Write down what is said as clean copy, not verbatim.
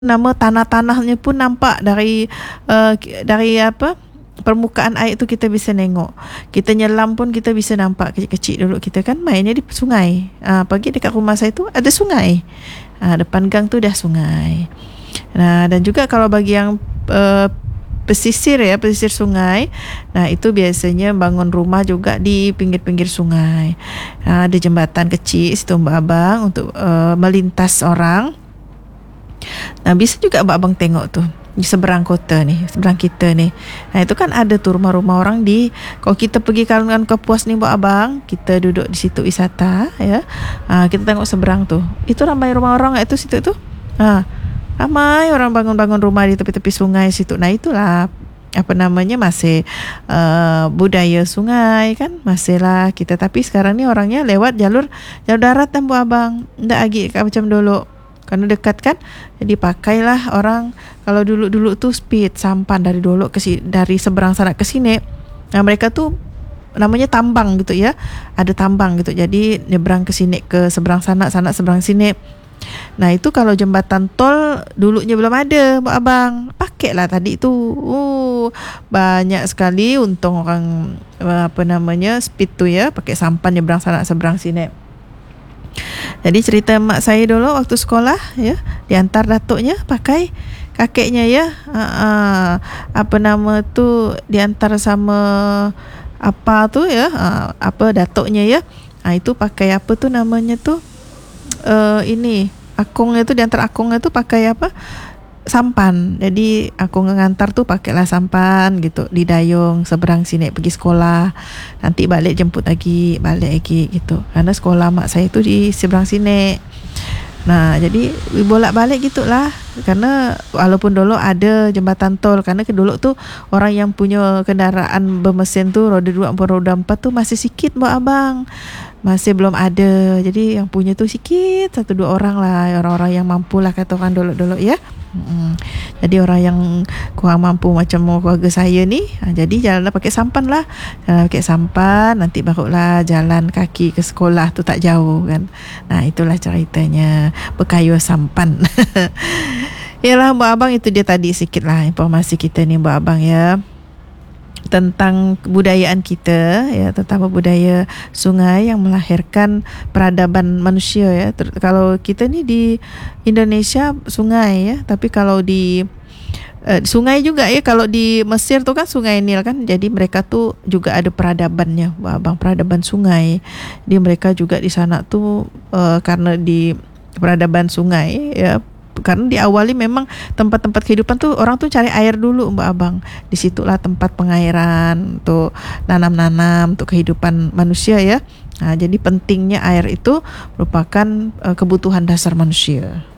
nama tanah-tanahnya pun nampak dari apa, permukaan air tu kita bisa tengok. Kita nyelam pun kita bisa nampak. Kecil-kecil dulu kita kan mainnya di sungai. Pagi dekat rumah saya tu ada sungai. Depan gang tu dah sungai. Dan juga kalau bagi yang pesisir sungai, itu biasanya bangun rumah juga di pinggir-pinggir sungai. Ada jembatan kecil situ abang untuk melintas orang. Bisa juga abang tengok tu di seberang kota ni, seberang kita ni. Itu kan ada tu rumah-rumah orang kalau kita pergi Kalungan Kapuas ni abang, kita duduk di situ wisata ya. Kita tengok seberang tu. Itu ramai rumah orang itu situ tu. Ramai orang bangun-bangun rumah di tepi-tepi sungai situ. Itulah apa namanya, masih budaya sungai kan, masihlah kita. Tapi sekarang ni orangnya lewat jalur darat dan abang. Tak lagi macam dulu. Karena dekat kan, jadi pakailah orang. Kalau dulu tu speed sampan dari dulu dari seberang sana ke sini. Mereka tu namanya tambang gitu ya. Ada tambang gitu. Jadi nyebrang ke sini, ke seberang sana seberang sini. Itu kalau jembatan tol dulunya belum ada, abang. Pakailah tadi tu. Banyak sekali untung orang speed tu ya, pakai sampan nyebrang sana seberang sini. Jadi cerita mak saya dulu waktu sekolah ya, diantar datuknya pakai kakeknya ya. Diantar sama apa tu ya, datuknya ya. Itu pakai apa tu namanya tu, ini akongnya tu, diantar akongnya tu pakai sampan. Jadi aku ngantar tu pakailah sampan gitu, di dayung seberang sini pergi sekolah. Nanti balik jemput lagi, balik lagi gitu. Karena sekolah mak saya tu di seberang sini. Jadi bolak-balik gitulah. Karena walaupun dulu ada jembatan tol, karena dulu tu orang yang punya kendaraan bermesin tu roda 2 maupun roda 4 tu masih sikit abang. Masih belum ada. Jadi yang punya tu sikit, 1-2 orang lah, orang-orang yang mampu lah kata orang dulu-dulu ya. Jadi orang yang kurang mampu macam keluarga saya ni, jadi jalanlah pakai sampan lah. Pakai sampan, nanti barulah jalan kaki ke sekolah tu tak jauh kan. Itulah ceritanya berkayuh sampan. Yalah Mbak Abang, itu dia tadi sikit lah informasi kita ni Mbak Abang ya, tentang kebudayaan kita ya, tentang budaya sungai yang melahirkan peradaban manusia ya. Kalau kita ni di Indonesia sungai ya, tapi kalau di sungai juga ya, kalau di Mesir tu kan sungai Nil kan, jadi mereka tu juga ada peradabannya abang, peradaban sungai. Jadi mereka juga di sana tu karena di peradaban sungai ya, karena diawali memang tempat-tempat kehidupan tu orang tu cari air dulu Mbak Abang. Di situlah tempat pengairan untuk nanam-nanam untuk kehidupan manusia ya. Jadi pentingnya air itu merupakan kebutuhan dasar manusia.